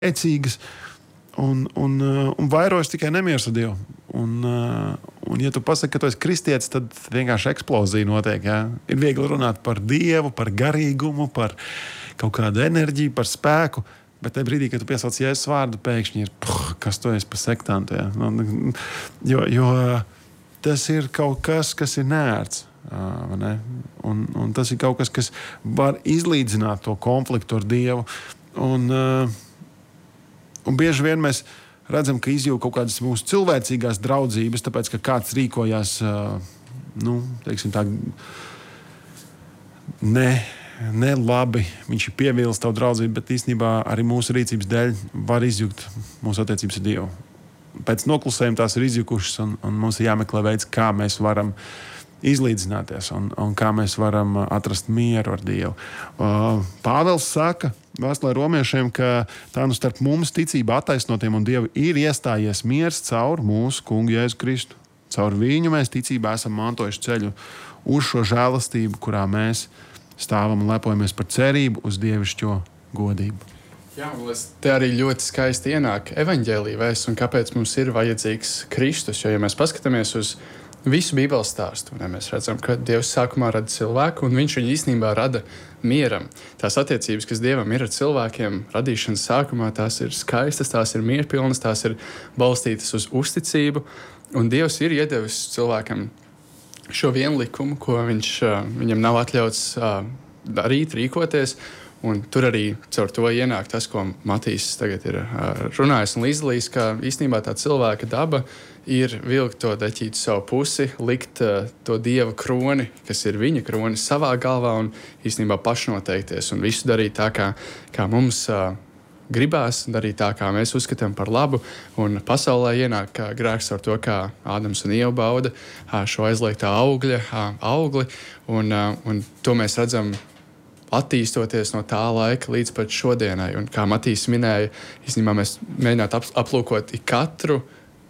spēcīgas un vairojas tikai nemieris ar Dievu. Un ja tu pasaki, ka tu esi kristietis, tad vienkārši eksplozija notiek. Ja? Ir viegli runāt par Dievu, par garīgumu, par kaut kādu enerģiju, par spēku, bet tajā brīdī, kad tu piesauc Jēzus vārdu, pēkšņi ir, kas tu esi par sektantu. Ja? Jo tas ir kaut kas ir neērts. Ne? Un tas ir kaut kas var izlīdzināt to konfliktu ar Dievu. Un bieži vien mēs redzam, ka izjūt kaut kādas mūsu cilvēcīgās draudzības, tāpēc, ka kāds rīkojās, teiksim tā, ne labi, viņš ir pievīlis tavu draudzību, bet īstenībā arī mūsu rīcības dēļ var izjūt mūsu attiecības ar Dievu. Pēc noklusējuma tās ir izjukušas, un mums ir jāmeklē veids, kā mēs varam izlīdzināties un kā mēs varam atrast mieru ar Dievu. Pāvils saka Vēstulē romiešiem, ka tā starp mums ticība attaisnotiem un Dievu ir iestājies miers caur mūsu kungu Jēzu Kristu. Caur viņu mēs ticībā esam mantojuši ceļu uz šo žēlastību, kurā mēs stāvam un lepojamies par cerību uz dievišķo godību. Jā, te arī ļoti skaisti ienāk evaņģēlija vēsts un kāpēc mums ir vajadzīgs Kristus. Jo, ja mēs paskatāmies uz visu Bībeles stāstu, mēs redzam, ka Dievs sākumā rada cilvēku, un viņš viņu īstenībā rada mieram. Tās attiecības, kas Dievam ir ar cilvēkiem, radīšanas sākumā, tās ir skaistas, tās ir mierpilnas, tās ir balstītas uz uzticību, un Dievs ir iedevis cilvēkam šo vienu likumu, ko viņam nav atļauts darīt, rīkoties, un tur arī caur to ienāk tas, ko Matīs tagad ir runājis un izdalījis, ka īstenībā tā cilvēka daba ir vilkt to deķītu savu pusi, likt to Dieva kroni, kas ir viņa kroni, savā galvā un īstenībā pašnoteikties un visu darīt tā, kā mums gribās, darīt tā, kā mēs uzskatām par labu, un pasaulē ienāk grēks ar to, kā Ādams un Ieva bauda šo aizliegtā augli, un to mēs redzam attīstoties no tā laika līdz pat šodienai. Un kā Matīs minēja, īstenībā mēs mēģinātu aplūkot katru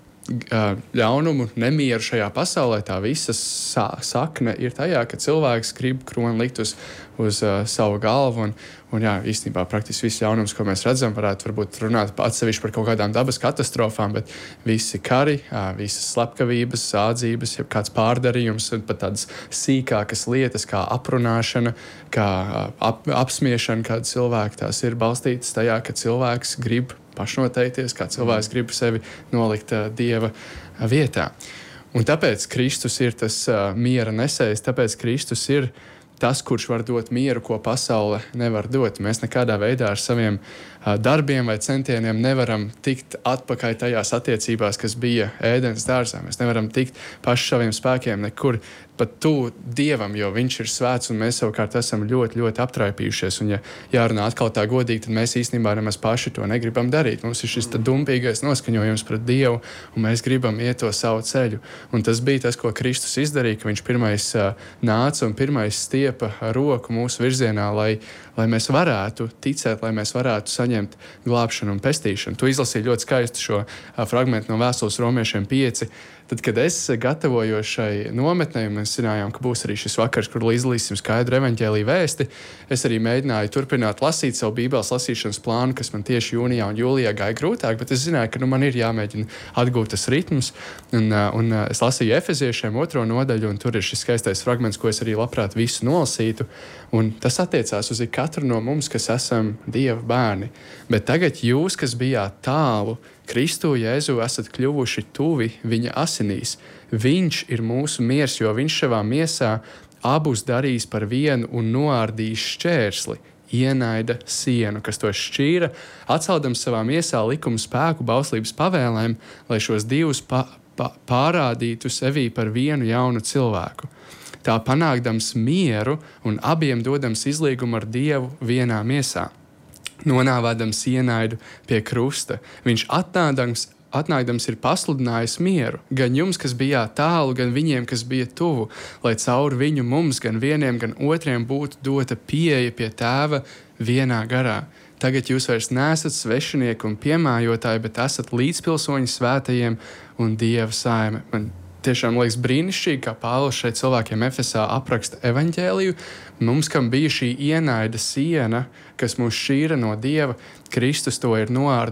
ļaunumu, nemieru šajā pasaulē. Tā visa sakne ir tajā, ka cilvēks grib kroni likt uz savu galvu. Un jā, īstenībā praktiski viss ļaunums, ko mēs redzam, varbūt runāt atsevišķi par kaut kādām dabas katastrofām, bet visi kari, visas slepkavības, zādzības, ja kāds pārdarījums, pat tādas sīkākas lietas kā aprunāšana, kā apsmiešana kāda cilvēka, tās ir balstītas tajā, ka cilvēks grib pašnoteikties, kā cilvēks grib sevi nolikt Dieva vietā. Un tāpēc Kristus ir tas miera nesējs, tāpēc Kristus ir tas, kurš var dot mieru, ko pasaule nevar dot. Mēs nekādā veidā ar saviem darbiem vai centieniem nevaram tikt atpakaļ tajās attiecībās, kas bija Ēdenes dārzā. Mēs nevaram tikt paši saviem spēkiem nekur pat tuvu Dievam, jo viņš ir svēts un mēs savukārt esam ļoti, ļoti aptraipījušies. Un ja jārunā atkal tā godīgi, tad mēs īstenībā nemaz paši to negribam darīt. Mums ir šis dumpīgais noskaņojums pret Dievu un mēs gribam iet to savu ceļu. Un tas bija tas, ko Kristus izdarīja, ka viņš pirmais nāca un pirmais stiepa roku mūsu virzienā, lai mēs varētu ticēt, lai mēs varētu saņemt glābšanu un pestīšanu. Tu izlasīji ļoti skaistu šo fragmentu no Vēstules romiešiem 5. Tad, kad es gatavojos šai nometnei, mēs zinājām, ka būs arī šis vakars, kur izlasīsim skaidru evaņģēlija vēsti, es arī mēģināju turpināt lasīt savu Bībeles lasīšanas plānu, kas man tieši jūnijā un jūlijā gāja grūtāk, bet es zināju, ka man ir jāmēģina atgūt tas ritms. Un es lasīju Efeziešiem 2. nodaļu, un tur ir šis skaistais fragments, ko es arī labprāt visu nolasītu. Un tas attiecās uz katru no mums, kas esam Dieva bērni. Bet tagad jūs, kas bijāt tālu, Kristu Jēzu esat kļuvuši tuvi viņa asinīs. Viņš ir mūsu miers, jo viņš savā miesā abus darīs par vienu un noārdīs šķērsli, ienaida sienu, kas to šķīra, atceldams savā miesā likuma spēku bauslības pavēlēm, lai šos divus pārādītu sevī par vienu jaunu cilvēku. Tā panākdams mieru un abiem dodams izlīgumu ar Dievu vienā miesā. Nonāvādams ienaidu pie krusta, viņš atnākdams ir pasludinājis mieru, gan jums, kas bijāt tālu, gan viņiem, kas bija tuvu, lai caur viņu mums, gan vieniem, gan otriem būtu dota pieeja pie Tēva vienā garā. Tagad jūs vairs neesat svešinieki un piemājotāji, bet esat līdzpilsoņi svētajiem un Dieva saime. Man tiešām liekas brīnišķīgi, kā Pāvils šeit cilvēkiem Efesā apraksta evaņģēliju. Mums, kam bija šī ienaida siena, kas mūs šķīra no Dieva, Kristus to ir noārdījis